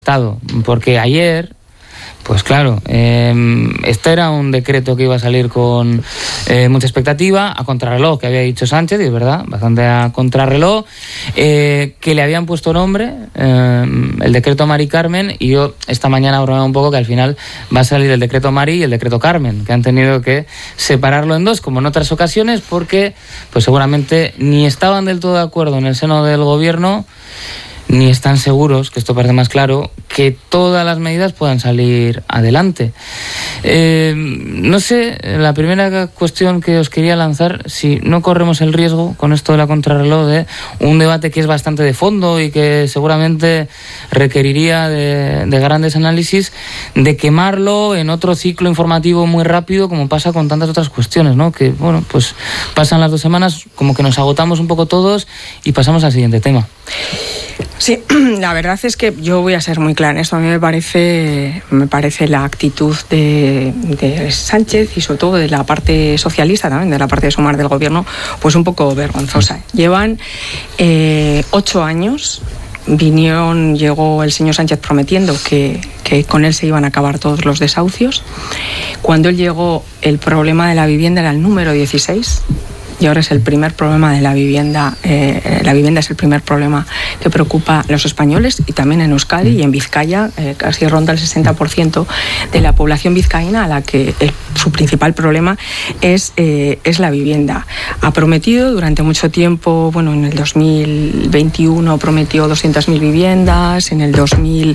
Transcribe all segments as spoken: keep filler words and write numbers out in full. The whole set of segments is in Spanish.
Estado, porque ayer, pues claro, eh, este era un decreto que iba a salir con eh, mucha expectativa, a contrarreloj, que había dicho Sánchez, y es verdad, bastante a contrarreloj, eh, que le habían puesto nombre, eh, el decreto Mari Carmen, y yo esta mañana bromeaba un poco que al final va a salir el decreto Mari y el decreto Carmen, que han tenido que separarlo en dos, como en otras ocasiones, porque pues seguramente ni estaban del todo de acuerdo en el seno del gobierno, ni están seguros, que esto parece más claro, que todas las medidas puedan salir adelante. Eh, no sé, la primera cuestión que os quería lanzar, si no corremos el riesgo con esto de la contrarreloj de un debate que es bastante de fondo y que seguramente requeriría de, de grandes análisis, de quemarlo en otro ciclo informativo muy rápido, como pasa con tantas otras cuestiones, ¿no? Que, bueno, pues pasan las dos semanas, como que nos agotamos un poco todos y pasamos al siguiente tema. Sí, la verdad es que yo voy a ser muy clara en esto. A mí me parece, me parece la actitud de, de Sánchez y sobre todo de la parte socialista también, de la parte de Sumar del gobierno, pues un poco vergonzosa. Llevan eh, ocho años, vinieron, llegó el señor Sánchez prometiendo que, que con él se iban a acabar todos los desahucios. Cuando él llegó, el problema de la vivienda era el número dieciséis. Y ahora es el primer problema de la vivienda. Eh, la vivienda es el primer problema que preocupa a los españoles y también en Euskadi y en Vizcaya. Eh, casi ronda el sesenta por ciento de la población vizcaína a la que el, su principal problema es, eh, es la vivienda. Ha prometido durante mucho tiempo, bueno, en el dos mil veintiuno prometió doscientas mil viviendas, en el dos mil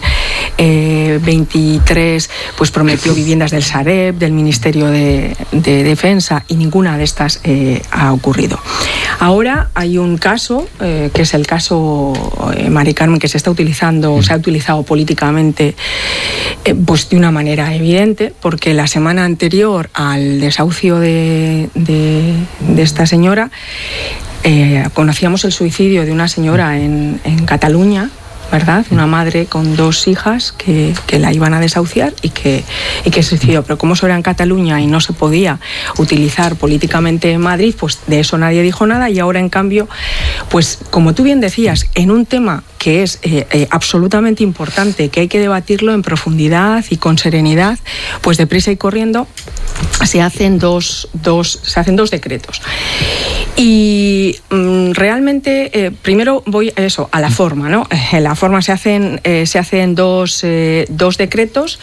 veintitrés pues prometió viviendas del Sareb, del Ministerio de, de Defensa, y ninguna de estas eh, ha ocurrido. Ahora hay un caso, eh, que es el caso eh, Mari Carmen, que se está utilizando, se ha utilizado políticamente eh, pues de una manera evidente, porque la semana anterior al desahucio de, de, de esta señora, eh, conocíamos el suicidio de una señora en, en Cataluña, ¿verdad? Una madre con dos hijas que, que la iban a desahuciar y que, y que se suicidó. Pero como eso era en Cataluña y no se podía utilizar políticamente en Madrid, pues de eso nadie dijo nada. Y ahora, en cambio, pues como tú bien decías, en un tema que es eh, eh, absolutamente importante, que hay que debatirlo en profundidad y con serenidad, pues deprisa y corriendo se hacen dos, dos, se hacen dos decretos. Y mm, realmente, eh, primero voy a eso, a la forma, ¿no? En la forma se hacen, eh, se hacen dos, eh, dos decretos.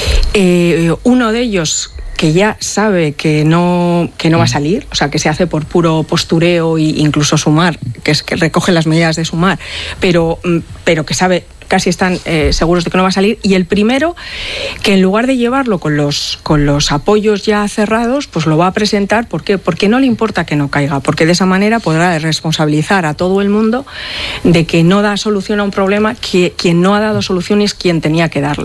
Eh, uno de ellos que ya sabe que no, que no va a salir, o sea, que se hace por puro postureo e incluso Sumar, que es que recoge las medidas de Sumar, pero, pero que sabe, casi están eh, seguros de que no va a salir. Y el primero, que en lugar de llevarlo con los, con los apoyos ya cerrados, pues lo va a presentar. ¿Por qué? Porque no le importa que no caiga, porque de esa manera podrá responsabilizar a todo el mundo de que no da solución a un problema, que quien no ha dado solución es quien tenía que darlo.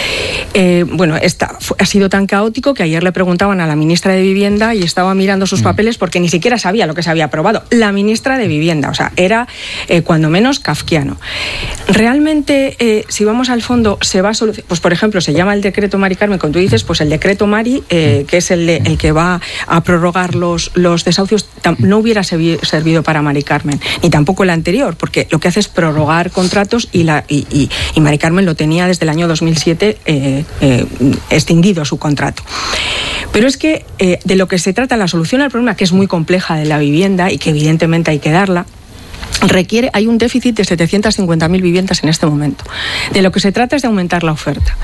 Eh, bueno, esta, ha sido tan caótico que ayer le preguntaban a la ministra de Vivienda y estaba mirando sus papeles porque ni siquiera sabía lo que se había aprobado. La ministra de Vivienda, o sea, era eh, cuando menos kafkiano. Realmente, Eh, si vamos al fondo, se va a solucionar. Pues, por ejemplo, se llama el decreto Mari Carmen, como tú dices, pues el decreto Mari, eh, que es el, de, el que va a prorrogar los, los desahucios, tam, no hubiera servi- servido para Mari Carmen, ni tampoco el anterior, porque lo que hace es prorrogar contratos y, la, y, y, y Mari Carmen lo tenía desde el año dos mil siete eh, eh, extinguido su contrato. Pero es que eh, de lo que se trata, la solución al problema, que es muy compleja, de la vivienda y que evidentemente hay que darla, requiere, hay un déficit de setecientas cincuenta mil viviendas en este momento. De lo que se trata es de aumentar la oferta.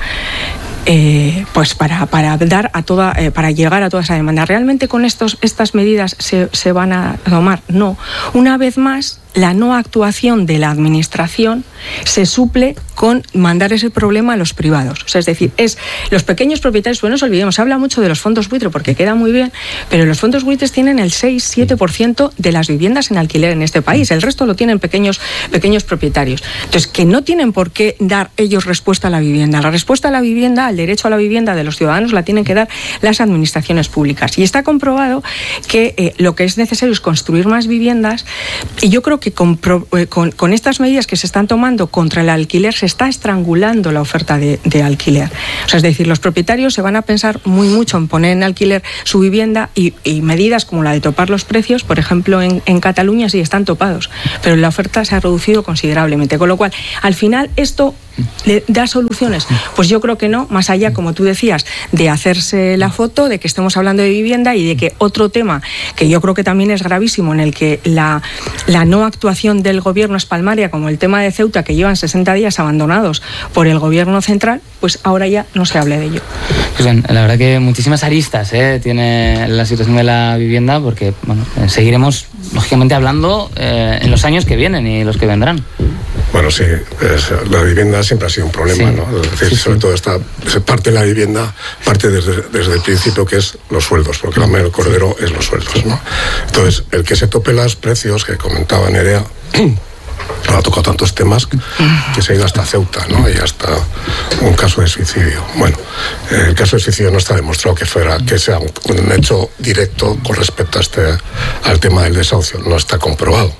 Eh, pues para, para dar a toda, eh, para llegar a toda esa demanda. ¿Realmente con estos, estas medidas se, se van a tomar? No. Una vez más, la no actuación de la administración se suple con mandar ese problema a los privados. O sea, es decir, es los pequeños propietarios, pues no nos olvidemos, se habla mucho de los fondos buitre porque queda muy bien, pero los fondos buitres tienen el seis siete por ciento de las viviendas en alquiler en este país. El resto lo tienen pequeños, pequeños propietarios. Entonces, que no tienen por qué dar ellos respuesta a la vivienda. La respuesta a la vivienda, al derecho a la vivienda de los ciudadanos, la tienen que dar las administraciones públicas. Y está comprobado que eh, lo que es necesario es construir más viviendas, y yo creo que con, con, con estas medidas que se están tomando contra el alquiler se está estrangulando la oferta de, de alquiler. O sea, es decir, los propietarios se van a pensar muy mucho en poner en alquiler su vivienda, y, y medidas como la de topar los precios, por ejemplo, en, en Cataluña sí están topados, pero la oferta se ha reducido considerablemente. Con lo cual, al final, esto ¿Le da soluciones? Pues yo creo que no, más allá, como tú decías, de hacerse la foto, de que estemos hablando de vivienda y de que otro tema, que yo creo que también es gravísimo, en el que la, la no actuación del gobierno es palmaria, como el tema de Ceuta, que llevan sesenta días abandonados por el gobierno central, pues ahora ya no se hable de ello. Pues bien, la verdad que muchísimas aristas ¿eh? tiene la situación de la vivienda, porque bueno, seguiremos, lógicamente, hablando eh, en los años que vienen y los que vendrán. Bueno, sí, es, la vivienda siempre ha sido un problema, sí. ¿no? Es decir, sí, sobre sí. todo esta parte de la vivienda parte desde, desde el principio, que es los sueldos, porque la madre del cordero es los sueldos, ¿no? Entonces, el que se tope los precios, que comentaba Nerea, ha tocado tantos temas que se ha ido hasta Ceuta, ¿no? Y hasta un caso de suicidio. Bueno, el caso de suicidio no está demostrado que fuera, que sea un, un hecho directo con respecto a este, al tema del desahucio, no está comprobado.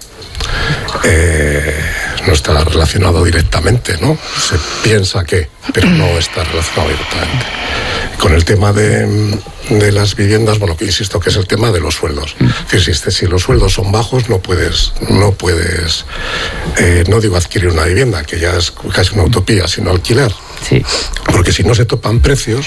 Eh, no está relacionado directamente, ¿no? Se piensa que, pero no está relacionado directamente. Con el tema de, de las viviendas, bueno, que insisto que es el tema de los sueldos. Es decir, si los sueldos son bajos, no puedes, no puedes, eh, no digo adquirir una vivienda, que ya es casi una utopía, sino alquilar. Sí. Porque si no se topan precios,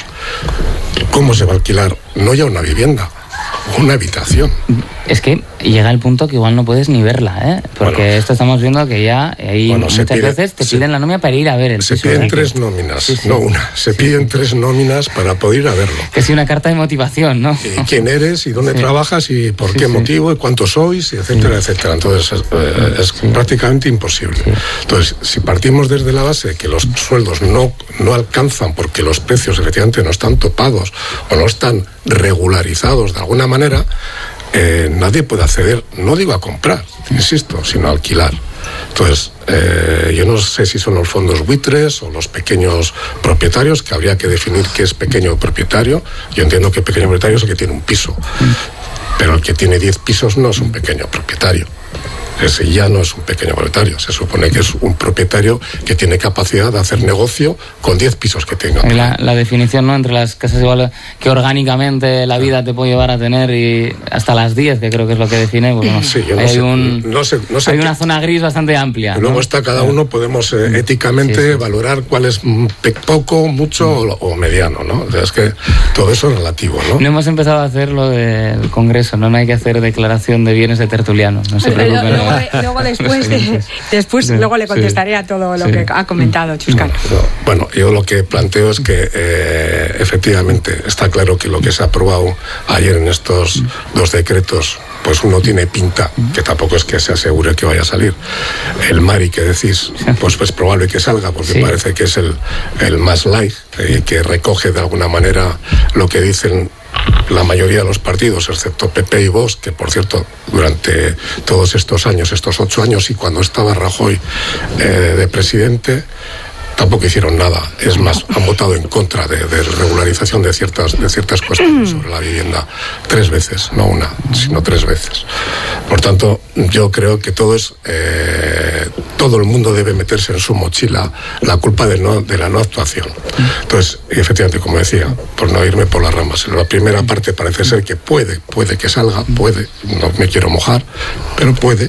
¿cómo se va a alquilar? No ya una vivienda, una habitación. Es que llega el punto que igual no puedes ni verla, ¿eh? Porque bueno, esto estamos viendo que ya ahí bueno, muchas pide, veces te se, piden la nómina para ir a ver el Se piso, piden ¿eh? tres nóminas, sí, sí. no una, se sí, piden sí. tres nóminas para poder ir a verlo. Que es una carta de motivación, ¿no? Y quién eres, y dónde sí. trabajas, y por sí, qué sí. motivo, y cuántos sois, y etcétera, sí. etcétera. Entonces es, eh, es sí. prácticamente imposible. Sí. Entonces, si partimos desde la base de que los sueldos no, no alcanzan porque los precios efectivamente no están topados o no están regularizados de alguna manera, Eh, nadie puede acceder, no digo a comprar, insisto, sino a alquilar. Entonces, eh, yo no sé si son los fondos buitres o los pequeños propietarios, que habría que definir qué es pequeño propietario. Yo entiendo que pequeño propietario es el que tiene un piso, pero el que tiene diez pisos no es un pequeño propietario. Ese ya no es un pequeño propietario, se supone que es un propietario que tiene capacidad de hacer negocio con diez pisos que tenga. La, la definición, ¿no?, entre las casas igual que orgánicamente la vida te puede llevar a tener y hasta las diez, que creo que es lo que define, pues, bueno, sí, yo no hay, sé, un, no sé, no sé hay qué, una zona gris bastante amplia. Luego ¿no? está cada uno, podemos eh, éticamente sí, sí. valorar cuál es poco, mucho mm. o, o mediano, ¿no? O sea, es que todo eso es relativo, ¿no? No hemos empezado a hacer lo del Congreso, ¿no? No hay que hacer declaración de bienes de tertuliano, no se preocupen. Luego, luego después, de, después sí, luego le contestaré sí, a todo lo sí. que ha comentado Chuscar. Bueno, yo lo que planteo es que eh, efectivamente está claro que lo que se ha aprobado ayer en estos dos decretos, pues uno tiene pinta, que tampoco es que se asegure que vaya a salir. El Mari que decís, pues es pues probable que salga, porque sí. parece que es el, el más light, eh, que recoge de alguna manera lo que dicen la mayoría de los partidos, excepto P P y Vox, que por cierto, durante todos estos años, estos ocho años, y cuando estaba Rajoy eh, de presidente, tampoco hicieron nada. Es más, han votado en contra de, de regularización de ciertas, de ciertas cuestiones sobre la vivienda. Tres veces, no una, sino tres veces. Por tanto, yo creo que todo es... Eh, todo el mundo debe meterse en su mochila la culpa de, no, de la no actuación. Entonces, efectivamente, como decía, por no irme por las ramas, en la primera parte parece ser que puede, puede que salga, puede, no me quiero mojar, pero puede.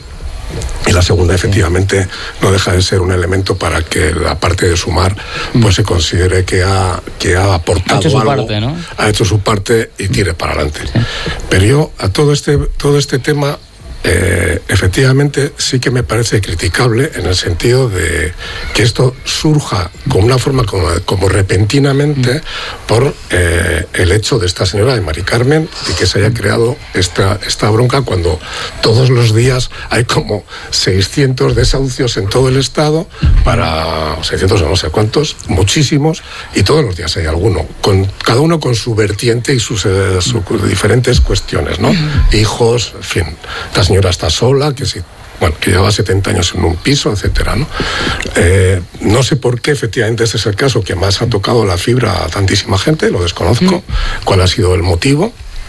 Y la segunda, efectivamente, no deja de ser un elemento para que la parte de sumar pues se considere que ha, que ha aportado ha hecho su algo, parte, ¿no? ha hecho su parte y tire para adelante. Sí. Pero yo a todo este, todo este tema, eh, efectivamente, sí que me parece criticable en el sentido de que esto surja con una forma como, como repentinamente mm. por eh, el hecho de esta señora de Mari Carmen y que se haya creado esta, esta bronca cuando todos los días hay como seiscientos desahucios en todo el estado para seiscientos o no sé cuántos, muchísimos, y todos los días hay alguno, con, cada uno con su vertiente y sus, eh, sus diferentes cuestiones, ¿no? Mm. Hijos, en fin, esta señora está sola, que si bueno, que lleva setenta años en un piso, etcétera, ¿no? Eh, no sé por qué, efectivamente, este es el caso que más ha tocado la fibra a tantísima gente, lo desconozco, mm. cuál ha sido el motivo.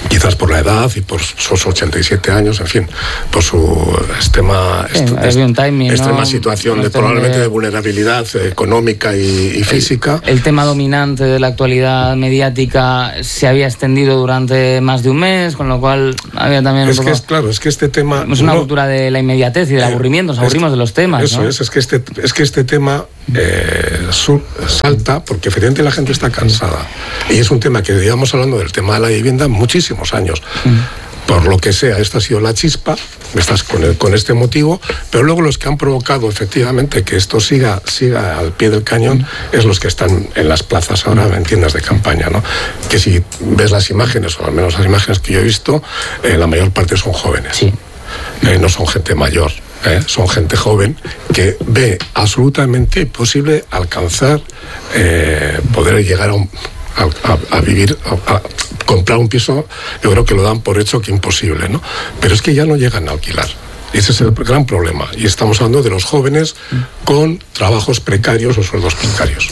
quizás por la edad y por sus ochenta y siete años, en fin, por su extrema, sí, est un timing, extrema ¿no? situación no de probablemente de vulnerabilidad económica y, y física. El, el tema dominante de la actualidad mediática se había extendido durante más de un mes, con lo cual había también es un que poco, es claro, es que este tema es una no, cultura de la inmediatez y del eh, aburrimiento, nos aburrimos es, de los temas. Eso ¿no? es, es que este, es que este tema eh, sur, salta porque efectivamente la gente está cansada y es un tema que digamos hablando del tema de la vivienda muchísimos años. Mm. Por lo que sea, esta ha sido la chispa, estás con, el, con este motivo, pero luego los que han provocado efectivamente que esto siga, siga al pie del cañón mm. es los que están en las plazas ahora en tiendas de campaña, ¿no? Que si ves las imágenes, o al menos las imágenes que yo he visto, eh, la mayor parte son jóvenes, sí. eh, no son gente mayor. Eh, son gente joven que ve absolutamente posible alcanzar, eh, poder llegar a, un, a, a, a vivir, a, a comprar un piso. Yo creo que lo dan por hecho que imposible, ¿no? Pero es que ya no llegan a alquilar. Ese es el gran problema. Y estamos hablando de los jóvenes con trabajos precarios o sueldos precarios.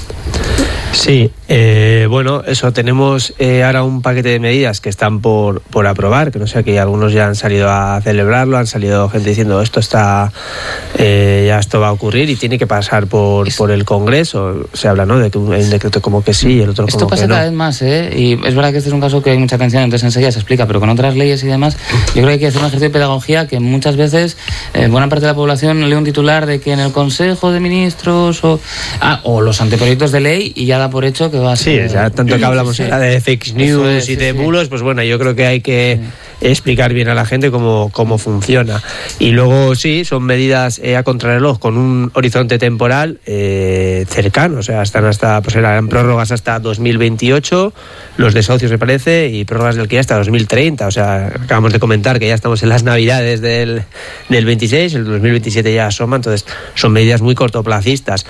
Sí, eh, bueno, eso, tenemos eh, ahora un paquete de medidas que están por, por aprobar, que no sé, que algunos ya han salido a celebrarlo, han salido gente diciendo esto está, eh, ya esto va a ocurrir y tiene que pasar por, por el Congreso. Se habla, ¿no?, de que un, un decreto como que sí y el otro esto como que no. Esto pasa cada vez más, ¿eh? Y es verdad que este es un caso que hay mucha atención, entonces enseguida se explica, pero con otras leyes y demás, yo creo que hay que hacer un ejercicio de pedagogía que muchas veces eh, buena parte de la población lee un titular de que en el Consejo de Ministros o, ah, o los anteproyectos de ley y ya da por hecho que va a ser... Sí, ya tanto que hablamos sí. de fake news es, y de sí, bulos, sí. pues bueno, yo creo que hay que sí. explicar bien a la gente cómo, cómo funciona. Y luego sí, son medidas eh, a contrarreloj con un horizonte temporal eh, cercano, o sea, están hasta, pues eran prórrogas hasta dos mil veintiocho, los desahucios me parece, y prórrogas del alquiler hasta dos mil treinta, o sea, acabamos de comentar que ya estamos en las navidades del, del veintiséis, el dos mil veintisiete ya asoma, entonces son medidas muy cortoplacistas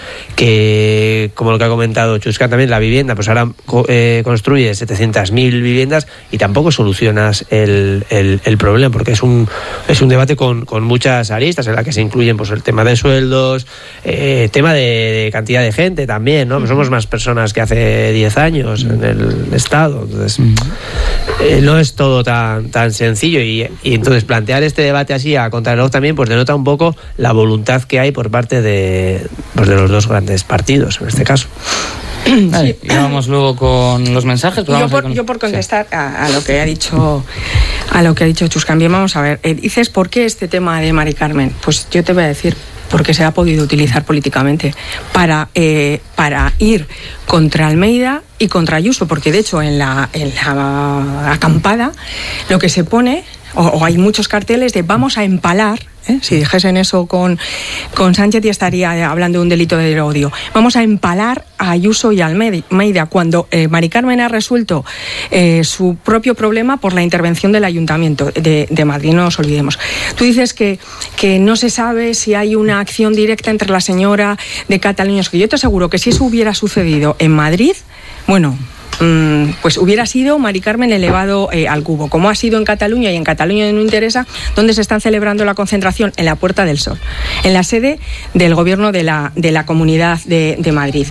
que, como lo que ha comentado Chusca también, la vivienda, pues ahora eh, construye setecientas mil viviendas y tampoco solucionas el, el, el problema, porque es un es un debate con, con muchas aristas en la que se incluyen pues el tema de sueldos, eh, tema de, de cantidad de gente también, ¿no? Uh-huh. Pues somos más personas que hace diez años uh-huh. en el Estado, entonces uh-huh. eh, no es todo tan, tan sencillo y, y entonces plantear este debate así a contrarreloj también pues denota un poco la voluntad que hay por parte de, pues, de los dos grandes partidos en este caso. Vale, y vamos luego con los mensajes. Yo por, con... yo por contestar sí. a, a lo que ha dicho a lo que ha dicho Chuscan, bien, vamos a ver, eh, dices ¿por qué este tema de Mari Carmen? Pues yo te voy a decir porque se ha podido utilizar políticamente para, eh, para ir contra Almeida y contra Ayuso, porque de hecho en la, en la acampada lo que se pone, o, o hay muchos carteles de vamos a empalar. ¿Eh? Si dijesen eso con, con Sánchez ya estaría hablando de un delito de odio. Vamos a empalar a Ayuso y a Almeida cuando eh, Mari Carmen ha resuelto eh, su propio problema por la intervención del Ayuntamiento de, de Madrid, no nos olvidemos. Tú dices que, que no se sabe si hay una acción directa entre la señora de Cataluña. Yo te aseguro que si eso hubiera sucedido en Madrid, bueno... pues hubiera sido Mari Carmen elevado eh, al cubo, como ha sido en Cataluña, y en Cataluña no interesa, donde se están celebrando la concentración en la Puerta del Sol, en la sede del gobierno de la, de la Comunidad de, de Madrid.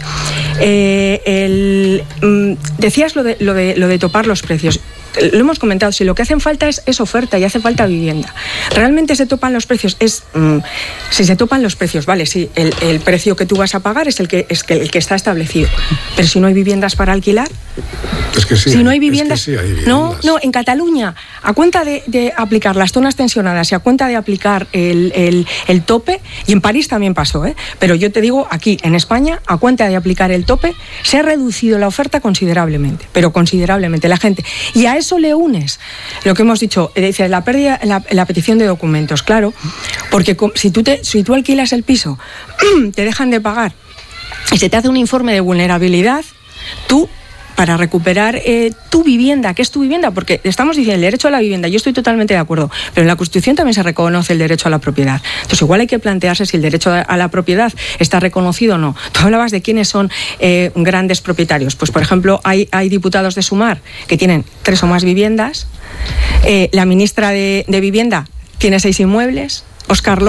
Eh, el, mm, decías lo de, lo, de, lo de topar los precios. Lo hemos comentado, si lo que hacen falta es, es oferta y hace falta vivienda. ¿Realmente se topan los precios? Es mmm, si se topan los precios, vale, sí, el, el precio que tú vas a pagar es el que, es que, el que está establecido. Pero si no hay viviendas para alquilar... Es que sí, si no hay viviendas, es que sí hay viviendas. No, no, en Cataluña, a cuenta de, de aplicar las zonas tensionadas y a cuenta de aplicar el, el, el tope, y en París también pasó, ¿eh? Pero yo te digo, aquí en España, a cuenta de aplicar el tope, se ha reducido la oferta considerablemente, pero considerablemente la gente. Y a eso le unes lo que hemos dicho, dice, la pérdida, la, la petición de documentos, claro, porque si tú, te, si tú alquilas el piso, te dejan de pagar y se te hace un informe de vulnerabilidad, tú, para recuperar eh, tu vivienda, ¿qué es tu vivienda? Porque estamos diciendo el derecho a la vivienda, yo estoy totalmente de acuerdo, pero en la Constitución también se reconoce el derecho a la propiedad. Entonces igual hay que plantearse si el derecho a la propiedad está reconocido o no. Tú hablabas de quiénes son eh, grandes propietarios. Pues por ejemplo, hay, hay diputados de Sumar que tienen tres o más viviendas, eh, la ministra de, de Vivienda tiene seis inmuebles, Óscar López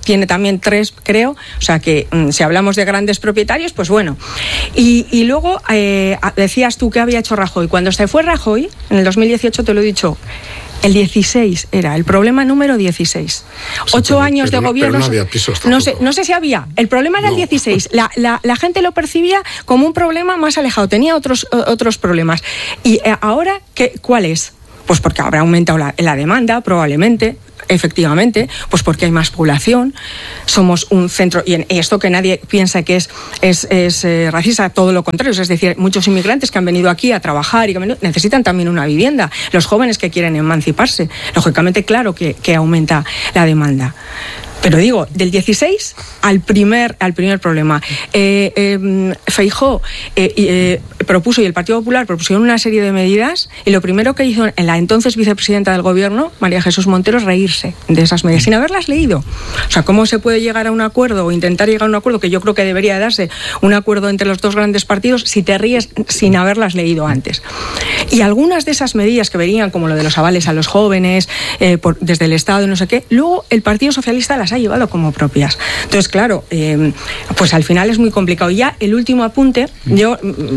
tiene también tres, creo, o sea que mm, si hablamos de grandes propietarios, pues bueno. Y, y luego eh, decías tú que había hecho Rajoy. Cuando se fue Rajoy, en el dos mil dieciocho, te lo he dicho, el dieciséis era el problema número dieciséis. Sí, Ocho pero, años pero, de gobierno. No, había pisos no sé, no sé si había. El problema era no. el dieciséis. La, la, la gente lo percibía como un problema más alejado. Tenía otros, otros problemas. Y ahora, ¿qué, ¿cuál es? Pues porque habrá aumentado la, la demanda, probablemente. Efectivamente, pues porque hay más población, somos un centro, y en esto que nadie piensa que es, es, es eh, racista, todo lo contrario, es decir, muchos inmigrantes que han venido aquí a trabajar y que venido, necesitan también una vivienda, los jóvenes que quieren emanciparse, lógicamente claro que, que aumenta la demanda. Pero digo, del dieciséis al primer, al primer problema. Eh, eh, Feijóo eh, eh, propuso, y el Partido Popular propusieron una serie de medidas, y lo primero que hizo en la entonces vicepresidenta del Gobierno, María Jesús Montero, es reírse de esas medidas, sin haberlas leído. O sea, ¿cómo se puede llegar a un acuerdo o intentar llegar a un acuerdo, que yo creo que debería darse un acuerdo entre los dos grandes partidos, si te ríes sin haberlas leído antes? Y algunas de esas medidas que venían, como lo de los avales a los jóvenes, eh, por, desde el Estado y no sé qué, luego el Partido Socialista las ha llevado como propias. Entonces, claro, eh, pues al final es muy complicado. Y ya el último apunte, yo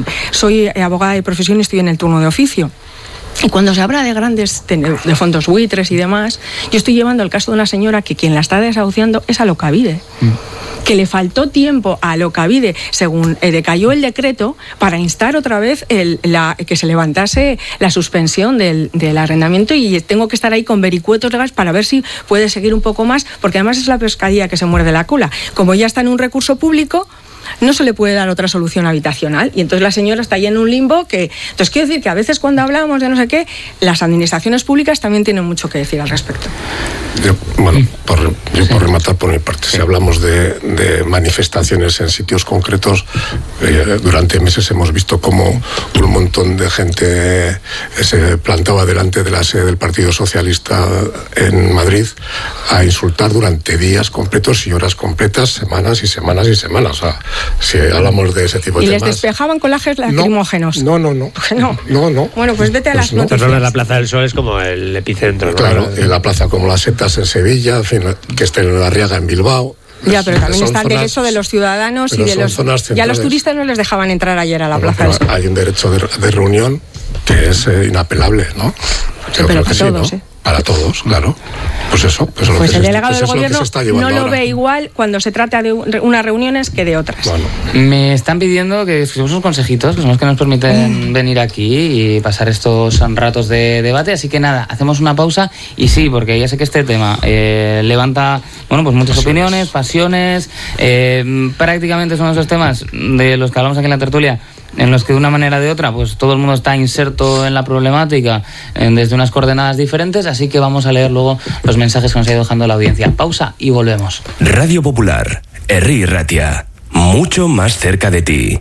soy abogada de profesión y estoy en el turno de oficio. Y cuando se habla de grandes, de fondos buitres y demás, yo estoy llevando el caso de una señora que quien la está desahuciando es Alokabide. Mm. Que le faltó tiempo a Alokabide, según eh, decayó el decreto, para instar otra vez el, la, que se levantase la suspensión del, del arrendamiento, y tengo que estar ahí con vericuetos legales para ver si puede seguir un poco más, porque además es la pescadilla que se muerde la cola. Como ya está en un recurso público, no se le puede dar otra solución habitacional, y entonces la señora está ahí en un limbo que... Entonces quiero decir que a veces cuando hablamos de no sé qué, las administraciones públicas también tienen mucho que decir al respecto. Yo, bueno, por, yo por rematar por mi parte, si hablamos de, de manifestaciones en sitios concretos, eh, durante meses hemos visto cómo un montón de gente eh, se plantaba delante de la sede del Partido Socialista en Madrid a insultar durante días completos y horas completas, semanas y semanas y semanas. O sea, si hablamos de ese tipo de ¿Y temas... les despejaban con gases lacrimógenos? No, no, no. No. no, no. Bueno, pues vete a las pues no. noticias. Perdón, la Plaza del Sol es como el epicentro, ¿no? Claro, y la plaza como las setas en Sevilla, en fin, que estén en la Arriaga en Bilbao. Ya, pero también está el zonas, derecho de los ciudadanos y de los... Ya los turistas no les dejaban entrar ayer a la bueno, Plaza del Sol. Hay un derecho de, de reunión que es eh, inapelable, ¿no? Sí, pero para todos, sí, ¿no? ¿eh? Para todos, claro. Pues eso. Pues, pues lo el que delegado se, del gobierno no lo ahora. ve igual cuando se trata de unas reuniones que de otras. Bueno. Me están pidiendo que escribamos unos consejitos, que son los que nos permiten mm. venir aquí y pasar estos ratos de debate. Así que nada, hacemos una pausa y sí, porque ya sé que este tema eh, levanta, bueno, pues muchas pasiones. opiniones, pasiones. Eh, prácticamente son esos temas de los que hablamos aquí en la tertulia, en los que de una manera o de otra pues todo el mundo está inserto en la problemática eh, desde unas coordenadas diferentes, así que vamos a leer luego los mensajes que nos ha ido dejando la audiencia. Pausa y volvemos. Radio Popular, Herri Ratia, mucho más cerca de ti.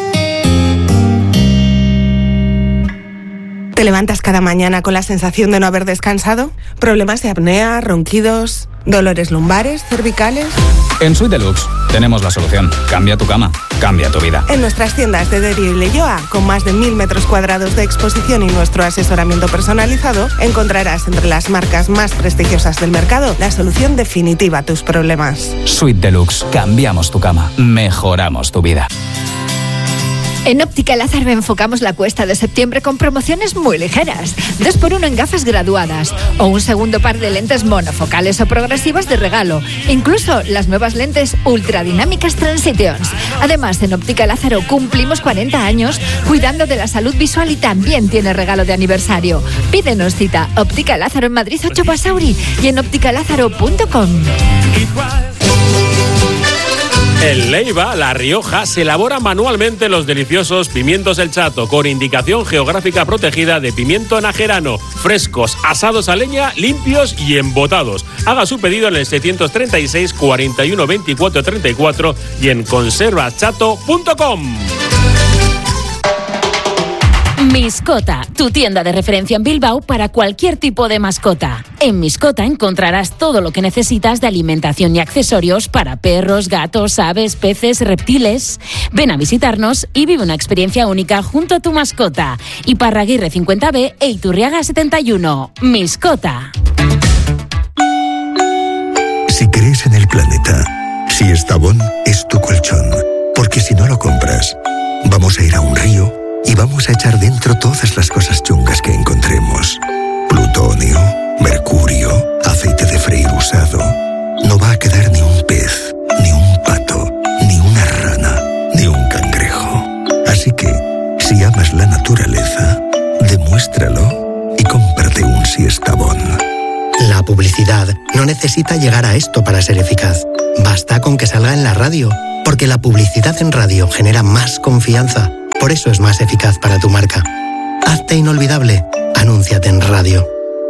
¿Te levantas cada mañana con la sensación de no haber descansado? ¿Problemas de apnea, ronquidos, dolores lumbares, cervicales? En Suite Deluxe tenemos la solución. Cambia tu cama, cambia tu vida. En nuestras tiendas de Derio y Leioa, con más de mil metros cuadrados de exposición y nuestro asesoramiento personalizado, encontrarás entre las marcas más prestigiosas del mercado la solución definitiva a tus problemas. Suite Deluxe. Cambiamos tu cama, mejoramos tu vida. En Óptica Lázaro enfocamos la cuesta de septiembre con promociones muy ligeras. Dos por uno en gafas graduadas o un segundo par de lentes monofocales o progresivas de regalo. Incluso las nuevas lentes ultradinámicas Transitions. Además, en Óptica Lázaro cumplimos cuarenta años cuidando de la salud visual y también tiene regalo de aniversario. Pídenos cita. Óptica Lázaro en Madrid ocho Basauri y en óptica lázaro punto com. En Leiva, La Rioja, se elabora manualmente los deliciosos pimientos El Chato, con indicación geográfica protegida de pimiento najerano, frescos, asados a leña, limpios y embotados. Haga su pedido en el seiscientos treinta y seis, cuarenta y uno, veinticuatro, treinta y cuatro y en conservas chato punto com. Miscota, tu tienda de referencia en Bilbao para cualquier tipo de mascota. En Miscota encontrarás todo lo que necesitas de alimentación y accesorios para perros, gatos, aves, peces, reptiles. Ven a visitarnos y vive una experiencia única junto a tu mascota. Iparraguirre cincuenta B e Iturriaga setenta y uno. Miscota. Si crees en el planeta, Siesta Bon es tu colchón. Porque si no lo compras, vamos a ir a un río y vamos a echar dentro todas las cosas chungas que encontremos. Plutonio, mercurio, aceite de freír usado. No va a quedar ni un pez, ni un pato, ni una rana, ni un cangrejo. Así que, si amas la naturaleza, demuéstralo y cómprate un Siesta Bon. La publicidad no necesita llegar a esto para ser eficaz. Basta con que salga en la radio, porque la publicidad en radio genera más confianza. Por eso es más eficaz para tu marca. Hazte inolvidable. Anúnciate en radio.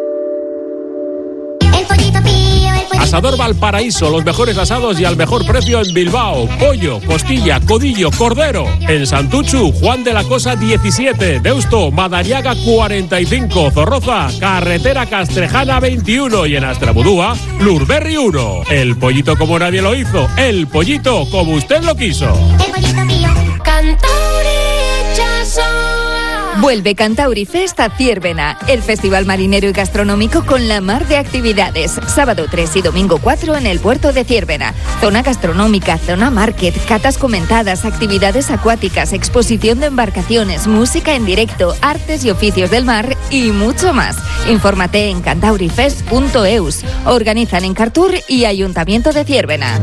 Asador Valparaíso, los mejores asados y al mejor precio en Bilbao. Pollo, costilla, codillo, cordero. En Santuchu, Juan de la Cosa diecisiete. Deusto, Madariaga cuarenta y cinco. Zorroza, Carretera Castrejana veintiuno. Y en Astrabudúa, Lurberri uno. El pollito como nadie lo hizo. El pollito como usted lo quiso. El pollito mío. Cantauri Chazo. Vuelve Cantauri Fest a Ziérbena, el festival marinero y gastronómico con la mar de actividades. Sábado tres y domingo cuatro en el puerto de Ziérbena. Zona gastronómica, zona market, catas comentadas, actividades acuáticas, exposición de embarcaciones, música en directo, artes y oficios del mar y mucho más. Infórmate en cantaurifest punto eus. Organizan Encartur y Ayuntamiento de Ziérbena.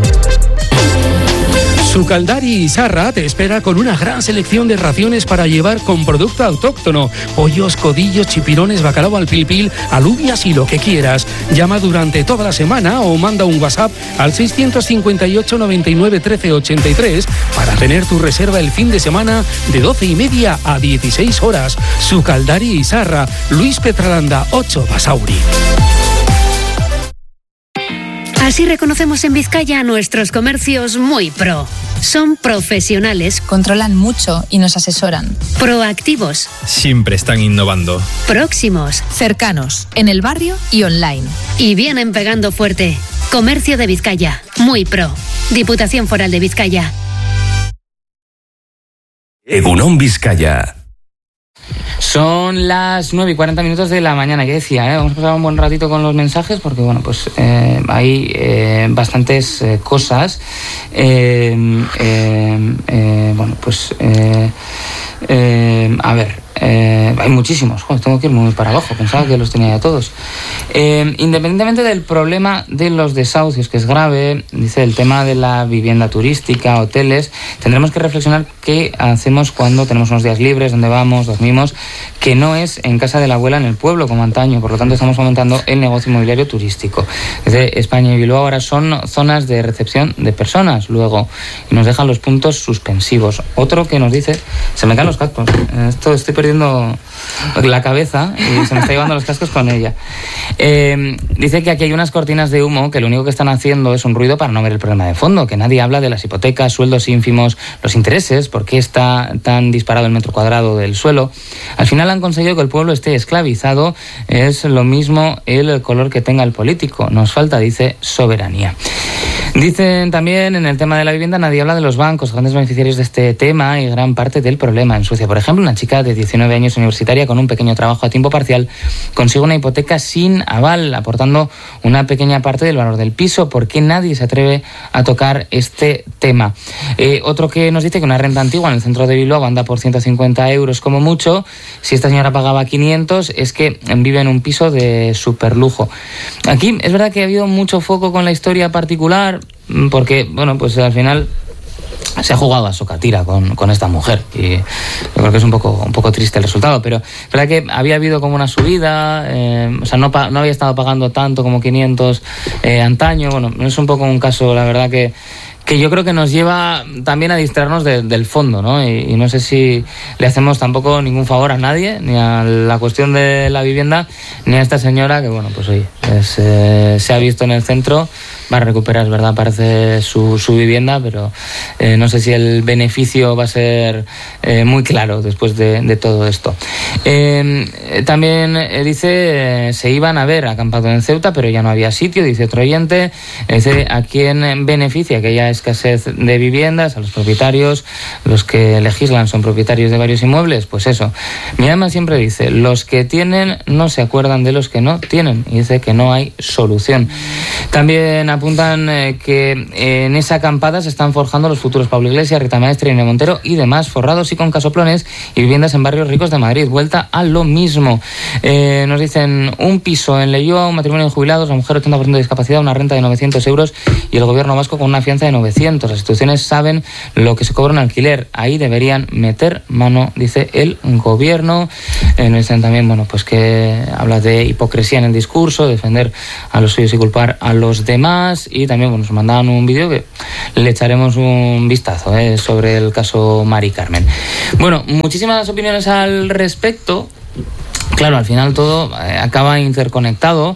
Sucaldari Isarra te espera con una gran selección de raciones para llevar con producto autóctono. Pollos, codillos, chipirones, bacalao al pil pil, alubias y lo que quieras. Llama durante toda la semana o manda un WhatsApp al seiscientos cincuenta y ocho noventa y nueve trece ochenta y tres para tener tu reserva el fin de semana de doce y media a dieciséis horas. Sucaldari Isarra, Luis Petralanda, ocho Basauri. Así reconocemos en Vizcaya a nuestros comercios muy pro. Son profesionales, controlan mucho y nos asesoran. Proactivos, siempre están innovando. próximos, cercanos, en el barrio y online. Y vienen pegando fuerte. Comercio de Vizcaya, muy pro. Diputación Foral de Vizcaya. Egunon Vizcaya. Son las nueve y cuarenta minutos de la mañana, que decía, ¿eh? Vamos a pasar un buen ratito con los mensajes porque, bueno, pues eh, hay eh, bastantes eh, cosas. Eh, eh, eh, bueno, pues, eh, eh, a ver, eh, hay muchísimos. Joder, tengo que ir muy para abajo, pensaba que los tenía ya todos. Eh, independientemente del problema de los desahucios, que es grave, dice el tema de la vivienda turística, hoteles, tendremos que reflexionar qué hacemos cuando tenemos unos días libres, dónde vamos, dormimos, que no es en casa de la abuela en el pueblo como antaño. Por lo tanto, estamos aumentando el negocio inmobiliario turístico. Desde España y Bilbao ahora son zonas de recepción de personas, luego, y nos dejan los puntos suspensivos. Otro que nos dice, se me caen los cascos, esto estoy perdiendo la cabeza y se me está llevando los cascos con ella. Eh, dice que aquí hay unas cortinas de humo que lo único que están haciendo es un ruido para no ver el problema de fondo, que nadie habla de las hipotecas, sueldos ínfimos, los intereses, por qué está tan disparado el metro cuadrado del suelo. Al final han conseguido que el pueblo esté esclavizado, es lo mismo el color que tenga el político. Nos falta, dice, soberanía. Dicen también, en el tema de la vivienda, nadie habla de los bancos, grandes beneficiarios de este tema y gran parte del problema. En Suecia, por ejemplo, una chica de diecinueve años universitaria con un pequeño trabajo a tiempo parcial consigue una hipoteca sin aval, aportando una pequeña parte del valor del piso. ¿Por qué nadie se atreve a tocar este tema? Eh, otro que nos dice que una renta antigua en el centro de Bilbao anda por ciento cincuenta euros como mucho. Si esta señora pagaba quinientos, es que vive en un piso de superlujo. Aquí es verdad que ha habido mucho foco con la historia particular, porque, bueno, pues al final se ha jugado a socatira con, con esta mujer y yo creo que es un poco un poco triste el resultado, pero es verdad que había habido como una subida, eh, o sea, no, no había estado pagando tanto como quinientos eh, antaño. Bueno, es un poco un caso, la verdad, que que yo creo que nos lleva también a distraernos de, del fondo, ¿no? Y, y no sé si le hacemos tampoco ningún favor a nadie, ni a la cuestión de la vivienda, ni a esta señora que, bueno, pues oye, es, eh, se ha visto en el centro, va a recuperar, es verdad, parece su, su vivienda, pero eh, no sé si el beneficio va a ser eh, muy claro después de, de todo esto. Eh, también eh, dice, eh, se iban a ver acampado en Ceuta, pero ya no había sitio, dice otro oyente. Dice, ¿a quién beneficia que haya escasez de viviendas? A los propietarios, los que legislan son propietarios de varios inmuebles. Pues eso, mi alma siempre dice, los que tienen no se acuerdan de los que no tienen, y dice que no hay solución. También apuntan eh, que eh, en esa acampada se están forjando los futuros Pablo Iglesias, Rita Maestre, Irene Montero y demás, forrados y con casoplones y viviendas en barrios ricos de Madrid. Vuelta a lo mismo. Eh, nos dicen, un piso en Leioa, un matrimonio de jubilados, la mujer ochenta por ciento de discapacidad, una renta de novecientos euros y el gobierno vasco con una fianza de novecientos. Las instituciones saben lo que se cobra un alquiler. Ahí deberían meter mano, dice el gobierno. Eh, nos dicen también, bueno, pues que habla de hipocresía en el discurso, defender a los suyos y culpar a los demás. Y también, bueno, nos mandaban un vídeo que le echaremos un vistazo eh, sobre el caso Mari Carmen. Bueno, muchísimas opiniones al respecto. Claro, al final todo eh, acaba interconectado.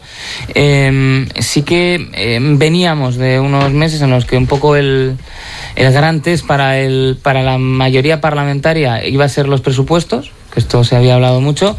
Eh, sí que eh, veníamos de unos meses en los que un poco el, el gran test para, el, para la mayoría parlamentaria iba a ser los presupuestos, que esto se había hablado mucho.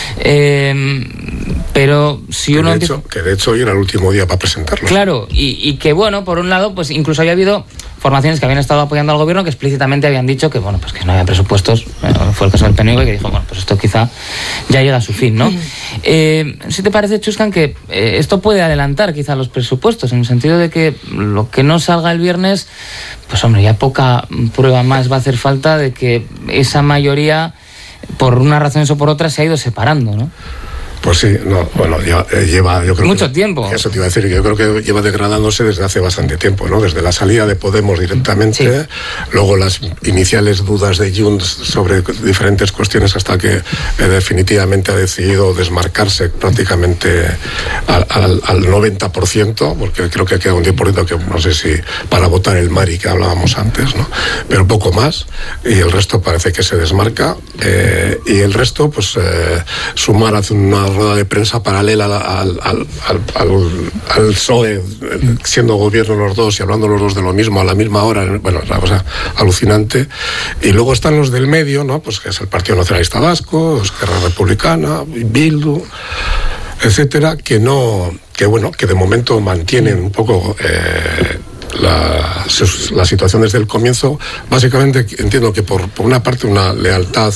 Eh, pero si que uno... De hecho, empieza... Que de hecho hoy era el último día para presentarlo. Claro, y, y que bueno, por un lado, pues incluso había habido formaciones que habían estado apoyando al gobierno que explícitamente habían dicho que bueno, pues que no había presupuestos. Bueno, fue el caso del P N V, que dijo, bueno, pues esto quizá ya llega a su fin, ¿no? Mm. Eh, ¿Sí te parece, Chuscan, que eh, esto puede adelantar quizá los presupuestos, en el sentido de que lo que no salga el viernes, pues hombre, ya poca prueba más va a hacer falta de que esa mayoría, por una razón o por otra, se ha ido separando, ¿no? Pues sí, no, bueno, ya, eh, lleva, yo creo mucho que, tiempo. Eso te iba a decir, que yo creo que lleva degradándose desde hace bastante tiempo, ¿no? Desde la salida de Podemos directamente, sí. Luego las iniciales dudas de Junts sobre diferentes cuestiones hasta que eh, definitivamente ha decidido desmarcarse prácticamente al, al, al noventa por ciento, porque creo que queda un diez por ciento que no sé si para votar el Mari que hablábamos antes, ¿no? Pero poco más, y el resto parece que se desmarca, eh, y el resto, pues, eh, sumar hace una rueda de prensa paralela al, al, al, al, al P S O E, siendo gobierno los dos y hablando los dos de lo mismo a la misma hora. Bueno, es una cosa alucinante. Y luego están los del medio, ¿no? Pues que es el Partido Nacionalista Vasco, Esquerra Republicana, Bildu, etcétera, que no, que bueno, que de momento mantienen un poco eh, la, la situación desde el comienzo. Básicamente entiendo que por, por una parte una lealtad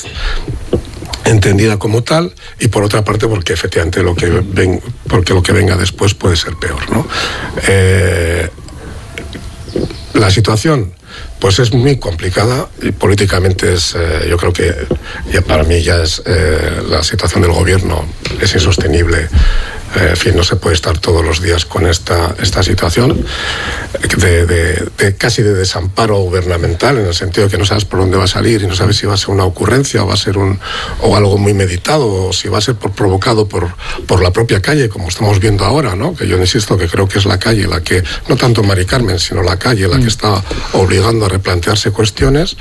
entendida como tal, y por otra parte porque efectivamente lo que ven, porque lo que venga después puede ser peor, ¿no? Eh, la situación pues es muy complicada y políticamente es, eh, yo creo que ya para mí ya es eh, la situación del gobierno es insostenible. Eh, en fin, no se puede estar todos los días con esta, esta situación de, de, de casi de desamparo gubernamental, en el sentido de que no sabes por dónde va a salir y no sabes si va a ser una ocurrencia o va a ser un o algo muy meditado, o si va a ser por, provocado por, por la propia calle, como estamos viendo ahora, ¿no? Que yo insisto que creo que es la calle la que, no tanto Mari Carmen, sino la calle la que está obligando a replantearse cuestiones.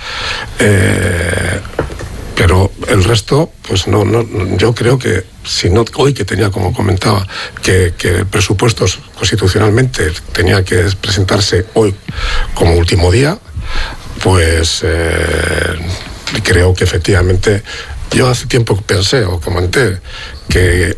Eh, pero el resto, pues no, no, yo creo que si no hoy que tenía, como comentaba, que, que presupuestos constitucionalmente tenía que presentarse hoy como último día, pues eh, creo que efectivamente yo hace tiempo pensé o comenté que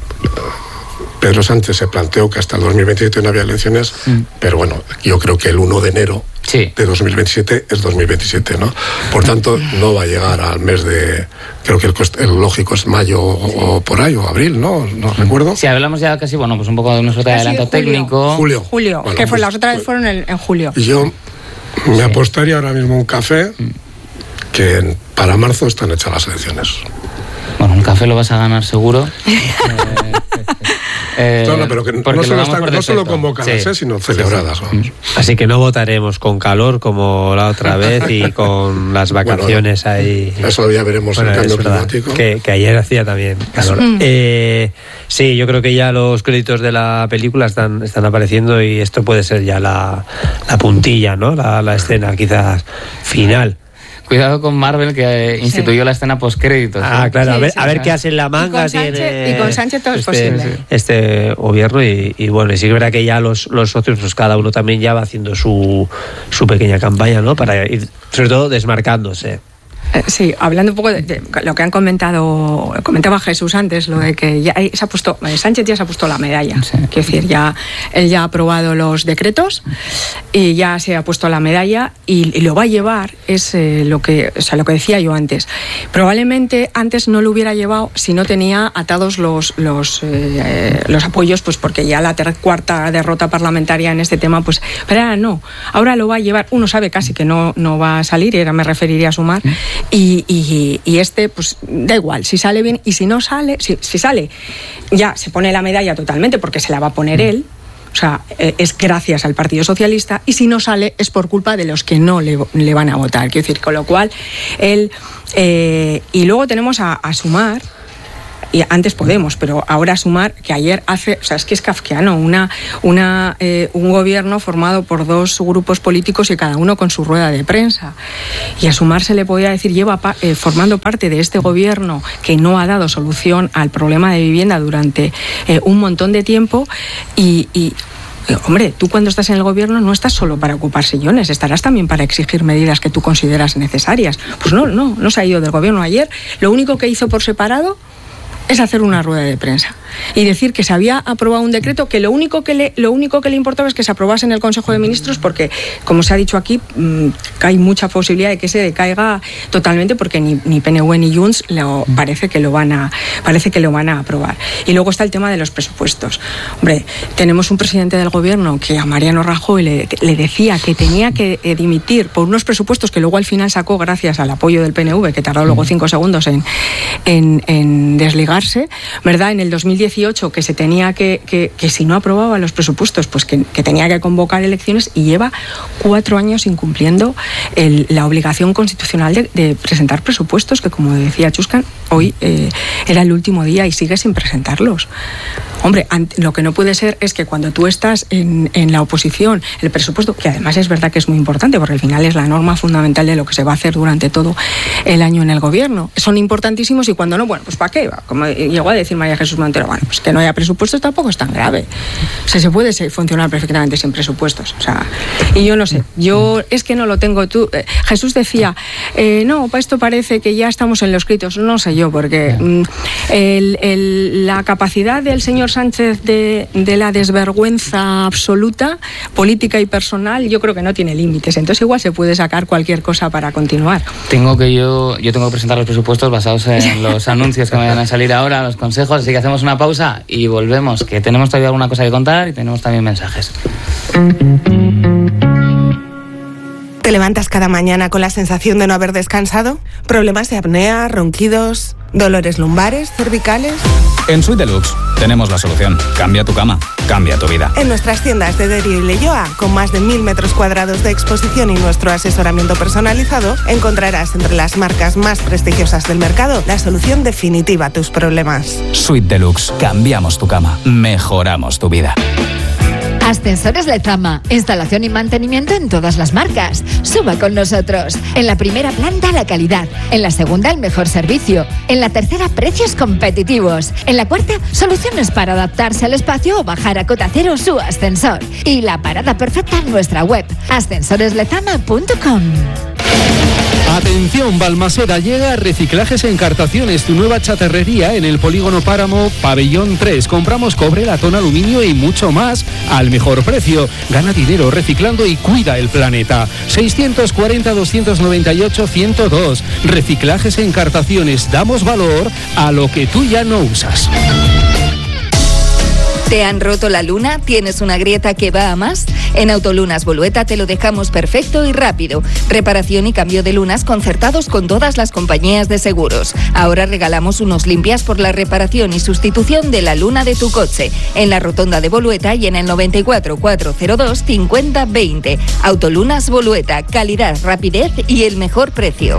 Pedro Sánchez se planteó que hasta el dos mil veintisiete no había elecciones, mm. pero bueno, yo creo que el uno de enero sí. de dos mil veintisiete es dos mil veintisiete, ¿no? Por tanto, no va a llegar al mes de, creo que el, el lógico es mayo o, o por ahí, o abril, ¿no? No recuerdo. Si hablamos ya casi, bueno, pues un poco de una suerte de adelanto técnico. Julio. Julio, bueno, que fue, pues, las otras pues, fueron en, en julio. Yo me sí. apostaría ahora mismo un café que en, para marzo están hechas las elecciones. Bueno, un café lo vas a ganar seguro. eh, Eh, no, no, pero que no solo, está, no solo convocadas, sí. eh, sino celebradas. Sí, sí. Así que no votaremos con calor como la otra vez y con las vacaciones bueno, ahí. Eso ya veremos bueno, en el cambio climático. Que, que ayer hacía también calor. Mm. Eh, sí, yo creo que ya los créditos de la película están, están apareciendo y esto puede ser ya la, la puntilla, ¿no? La, la escena quizás final. Cuidado con Marvel, que instituyó sí. la escena postcréditos. Ah, ¿eh? claro, sí, a ver, sí, a ver qué hace en la manga. Y con Sánchez, tiene y con Sánchez todo este, es posible. Este gobierno y, y bueno, y sí que es verdad que ya los, los socios, pues cada uno también ya va haciendo su, su pequeña campaña, ¿no? Para ir, sobre todo, desmarcándose. Sí, hablando un poco de, de lo que han comentado, comentaba Jesús antes, lo de que ya se ha puesto, Sánchez ya se ha puesto la medalla. Sí. Quiero decir, ya él ya ha aprobado los decretos y ya se ha puesto la medalla y, y lo va a llevar, es eh, lo que, o sea, lo que decía yo antes. Probablemente antes no lo hubiera llevado si no tenía atados los los, eh, los apoyos, pues porque ya la ter- cuarta derrota parlamentaria en este tema, pues, pero ahora no, ahora lo va a llevar. Uno sabe casi que no, no va a salir, y ahora me referiría a Sumar. ¿Mm? Y, y, y este, pues da igual, si sale bien, y si no sale, si, si sale, ya se pone la medalla totalmente porque se la va a poner él, o sea, es gracias al Partido Socialista, y si no sale es por culpa de los que no le, le van a votar. Quiero decir, con lo cual, él, eh, y luego tenemos a, a Sumar, y antes Podemos, pero ahora Sumar, que ayer hace, o sea, es que es kafkiano, una, una, eh, un gobierno formado por dos grupos políticos y cada uno con su rueda de prensa. Y a Sumar se le podía decir, lleva pa, eh, formando parte de este gobierno que no ha dado solución al problema de vivienda durante eh, un montón de tiempo, y, y hombre, tú cuando estás en el gobierno no estás solo para ocupar sillones, estarás también para exigir medidas que tú consideras necesarias. Pues no, no, no se ha ido del gobierno ayer. Lo único que hizo por separado es hacer una rueda de prensa y decir que se había aprobado un decreto, que lo único que le, lo único que le importaba es que se aprobase en el Consejo de Ministros, porque, como se ha dicho aquí, mmm, hay mucha posibilidad de que se decaiga totalmente, porque ni, ni P N V ni Junts lo, parece que lo van a parece que lo van a aprobar. Y luego está el tema de los presupuestos. Hombre, tenemos un presidente del gobierno que a Mariano Rajoy le, le decía que tenía que dimitir por unos presupuestos que luego al final sacó gracias al apoyo del P N V, que tardó luego cinco segundos en, en, en desligarse, ¿verdad? En el dos mil dieciocho, que se tenía que, que, que si no aprobaba los presupuestos, pues que, que tenía que convocar elecciones, y lleva cuatro años incumpliendo el, la obligación constitucional de, de presentar presupuestos, que, como decía Chuscan, hoy eh, era el último día y sigue sin presentarlos. Hombre, lo que no puede ser es que cuando tú estás en, en la oposición, el presupuesto, que además es verdad que es muy importante, porque al final es la norma fundamental de lo que se va a hacer durante todo el año en el gobierno, son importantísimos, y cuando no, bueno, pues ¿para qué? Como llegó a decir María Jesús Montero, bueno, pues que no haya presupuestos tampoco es tan grave. O sea, se puede funcionar perfectamente sin presupuestos. O sea, y yo no sé, yo es que no lo tengo. Tú, eh, Jesús decía, eh, no, para esto parece que ya estamos en los escritos. No sé yo, porque mm, el, el, la capacidad del señor Sánchez de, de la desvergüenza absoluta, política y personal, yo creo que no tiene límites. Entonces igual se puede sacar cualquier cosa para continuar. Tengo que yo, yo tengo que presentar los presupuestos basados en los anuncios que me van a salir ahora, los consejos, así que hacemos una pausa y volvemos, que tenemos todavía alguna cosa que contar y tenemos también mensajes. ¿Te levantas cada mañana con la sensación de no haber descansado? ¿Problemas de apnea, ronquidos, dolores lumbares, cervicales? En Suite Deluxe tenemos la solución. Cambia tu cama, cambia tu vida. En nuestras tiendas de Derio y Leioa, con más de mil metros cuadrados de exposición y nuestro asesoramiento personalizado, encontrarás entre las marcas más prestigiosas del mercado la solución definitiva a tus problemas. Suite Deluxe. Cambiamos tu cama, mejoramos tu vida. Ascensores Lezama, instalación y mantenimiento en todas las marcas. Suba con nosotros. En la primera planta, la calidad. En la segunda, el mejor servicio. En la tercera, precios competitivos. En la cuarta, soluciones para adaptarse al espacio o bajar a cota cero su ascensor. Y la parada perfecta en nuestra web, ascensores lezama punto com. Atención, Balmaseda, llega Reciclajes e Encartaciones, tu nueva chatarrería en el Polígono Páramo, Pabellón tres. Compramos cobre, latón, aluminio y mucho más al mejor precio. Gana dinero reciclando y cuida el planeta. seiscientos cuarenta, doscientos noventa y ocho, ciento dos. Reciclajes e Encartaciones. Damos valor a lo que tú ya no usas. ¿Te han roto la luna? ¿Tienes una grieta que va a más? En Autolunas Bolueta te lo dejamos perfecto y rápido. Reparación y cambio de lunas concertados con todas las compañías de seguros. Ahora regalamos unos limpias por la reparación y sustitución de la luna de tu coche. En la rotonda de Bolueta y en el noventa y cuatro, cuatrocientos dos, cincuenta, veinte. Autolunas Bolueta, calidad, rapidez y el mejor precio.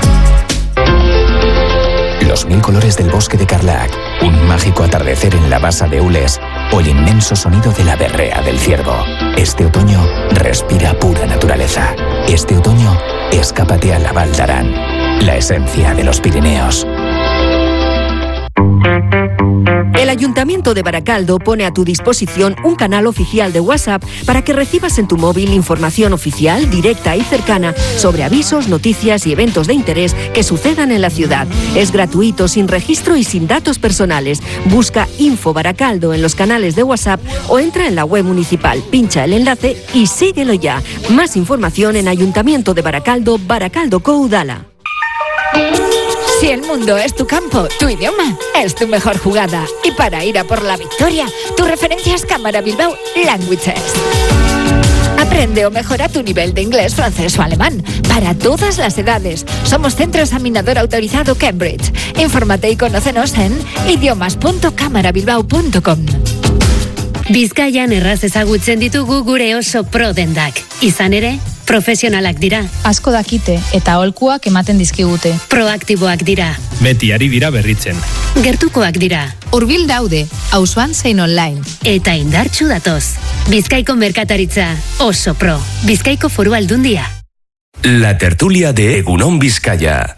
Los mil colores del bosque de Carlac, un mágico atardecer en la basa de Ules o el inmenso sonido de la berrea del ciervo. Este otoño respira pura naturaleza. Este otoño escápate a la Val d'Aran, la esencia de los Pirineos. El Ayuntamiento de Baracaldo pone a tu disposición un canal oficial de WhatsApp para que recibas en tu móvil información oficial, directa y cercana sobre avisos, noticias y eventos de interés que sucedan en la ciudad. Es gratuito, sin registro y sin datos personales. Busca Info Baracaldo en los canales de WhatsApp o entra en la web municipal, pincha el enlace y síguelo ya. Más información en Ayuntamiento de Baracaldo, Baracaldo Coudala. Si el mundo es tu campo, tu idioma es tu mejor jugada. Y para ir a por la victoria, tu referencia es Cámara Bilbao Languages. Aprende o mejora tu nivel de inglés, francés o alemán para todas las edades. Somos centro examinador autorizado Cambridge. Infórmate y conócenos en idiomas punto cámara bilbao punto com. Bizkaian erraz ezagutzen ditugu gure oso pro dendak. Izan ere, profesionalak dira. Asko dakite eta aholkuak ematen dizkigute. Proaktiboak dira. Beti ari dira berritzen. Gertukoak dira. Hurbil daude, auzoan zein online. Eta indartsu datoz. Bizkaiko merkataritza oso pro. Bizkaiko Foru Aldundia. La tertulia de Egunon Vizcaya.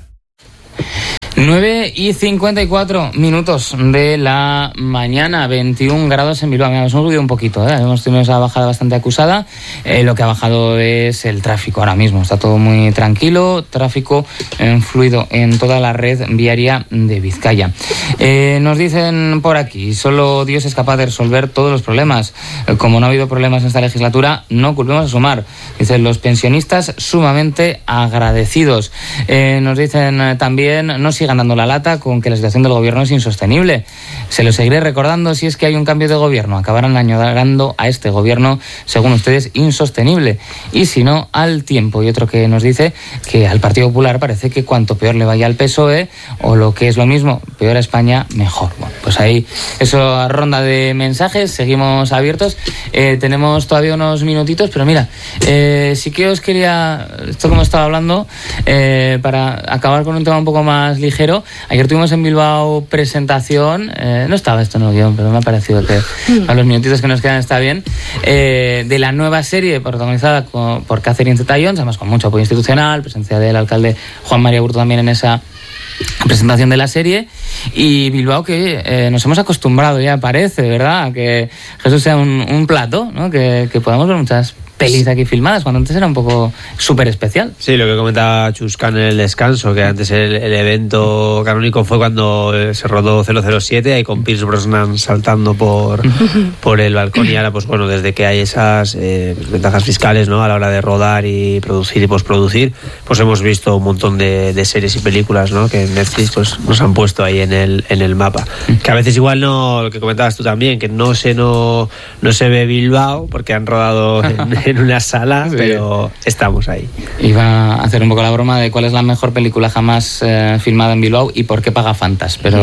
nueve y cincuenta y cuatro minutos de la mañana, veintiún grados en Bilbao. Mira, nos hemos subido un poquito, ¿eh? Hemos tenido esa bajada bastante acusada. Eh, lo que ha bajado es el tráfico ahora mismo. Está todo muy tranquilo, tráfico eh, fluido en toda la red viaria de Vizcaya. Eh, nos dicen por aquí, solo Dios es capaz de resolver todos los problemas. Eh, como no ha habido problemas en esta legislatura, no culpemos a Sumar. Dicen los pensionistas sumamente agradecidos. Eh, nos dicen eh, también, no sigan dando la lata con que la situación del gobierno es insostenible. Se lo seguiré recordando si es que hay un cambio de gobierno. Acabarán añorando a este gobierno, según ustedes, insostenible. Y si no, al tiempo. Y otro que nos dice que al Partido Popular parece que cuanto peor le vaya al P S O E, o lo que es lo mismo, peor a España, mejor. Bueno, pues ahí, eso, ronda de mensajes, seguimos abiertos. Eh, tenemos todavía unos minutitos, pero mira, eh, sí que os quería, esto como estaba hablando, eh, para acabar con un tema un poco más ligero. Ayer tuvimos en Bilbao presentación, eh, no estaba esto en el guión, pero me ha parecido que a los minutitos que nos quedan está bien, eh, de la nueva serie protagonizada con, por Catherine Zeta-Jones, además con mucho apoyo institucional, presencia del alcalde Juan María Burto también en esa presentación de la serie. Y Bilbao, que eh, nos hemos acostumbrado ya, parece, ¿verdad?, a que Jesús sea un, un plato, ¿no?, que, que podamos ver muchas pelis aquí filmadas, cuando antes era un poco súper especial. Sí, lo que comentaba Chusca en el descanso, que antes el, el evento canónico fue cuando se rodó cero cero siete, ahí con Pierce Brosnan saltando por, por el balcón, y ahora, pues bueno, desde que hay esas eh, ventajas fiscales, ¿no?, a la hora de rodar y producir y posproducir, pues hemos visto un montón de, de series y películas, ¿no?, que en Netflix pues nos han puesto ahí en el, en el mapa. Que a veces igual no, lo que comentabas tú también, que no se, no, no se ve Bilbao, porque han rodado en, en una sala, sí, pero estamos ahí. Iba a hacer un poco la broma de cuál es la mejor película jamás eh, filmada en Bilbao y por qué paga Fantas, pero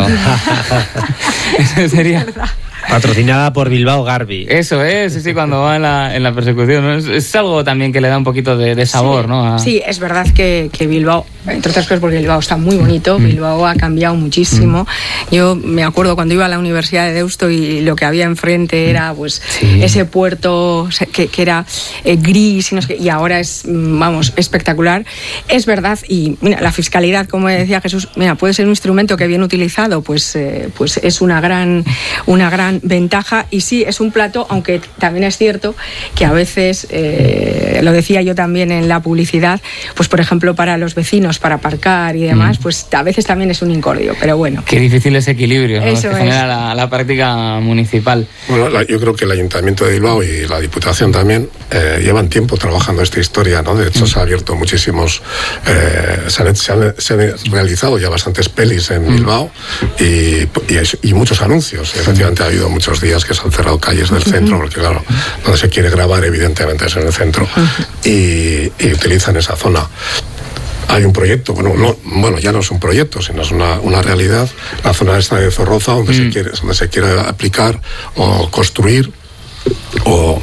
eso sería... Patrocinada por Bilbao Garbi. Eso es, sí, sí, cuando va en la, en la persecución, ¿no? Es, es algo también que le da un poquito de, de sabor, sí, ¿no? A... Sí, es verdad que, que Bilbao, entre otras cosas porque Bilbao está muy bonito, mm. Bilbao ha cambiado muchísimo. Mm. Yo me acuerdo cuando iba a la Universidad de Deusto y lo que había enfrente era pues sí. ese puerto que, que era eh, gris y, no sé qué, y ahora es, vamos, espectacular. Es verdad, y mira, la fiscalidad, como decía Jesús, mira, puede ser un instrumento que bien utilizado, pues, eh, pues es una gran, una gran ventaja, y sí, es un plato, aunque también es cierto que a veces, eh, lo decía yo también en la publicidad, pues por ejemplo para los vecinos, para aparcar y demás, mm. pues a veces también es un incordio, pero bueno. Qué difícil ese equilibrio, ¿no?, Eso que genera la, la práctica municipal. Bueno, la, yo creo que el Ayuntamiento de Bilbao y la Diputación también eh, llevan tiempo trabajando esta historia, ¿no? De hecho, mm. se ha abierto muchísimos, eh, se, han, se, han, se han realizado ya bastantes pelis en mm. Bilbao y, y, y muchos anuncios. Y efectivamente ha habido muchos días que se han cerrado calles del centro, porque claro, donde se quiere grabar evidentemente es en el centro, y, y utilizan esa zona. Hay un proyecto, bueno, no, bueno, ya no es un proyecto, sino es una, una realidad, la zona esta de Zorroza, donde, mm. se quiere, donde se quiere aplicar o construir o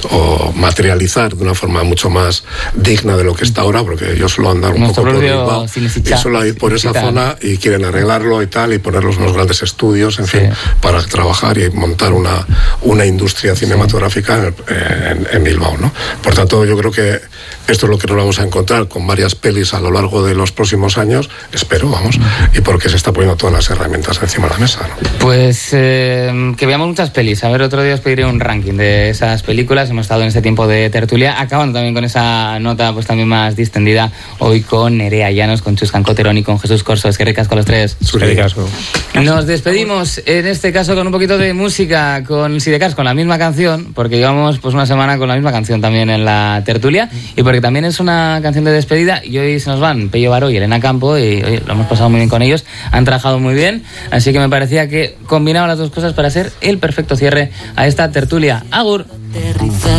o materializar de una forma mucho más digna de lo que está ahora, porque ellos solo andan un Nuestro poco por propio Bilbao Cinecittà. y solo ir por esa Cinecittà. zona y quieren arreglarlo y tal y ponerlos unos grandes estudios, en Sí. fin, para trabajar y montar una, una industria cinematográfica en, en, en Bilbao, ¿no? Por tanto, yo creo que esto es lo que nos vamos a encontrar con varias pelis a lo largo de los próximos años, espero, vamos, y porque se está poniendo todas las herramientas encima de la mesa, ¿no? Pues eh, que veamos muchas pelis. A ver, otro día os pediré un ranking de esas películas. Hemos estado en este tiempo de tertulia, acabando también con esa nota pues también más distendida hoy con Nerea Llanos, con Chus Cancoterón y con Jesús Corso. Es que ricas con los tres. Nos despedimos, en este caso con un poquito de música, con Sidecars, con la misma canción, porque llevamos pues una semana con la misma canción también en la tertulia, y porque también es una canción de despedida, y hoy se nos van Pello Baró y Elena Campo, y oye, lo hemos pasado muy bien con ellos, han trabajado muy bien, así que me parecía que combinaban las dos cosas para ser el perfecto cierre a esta tertulia. Agur.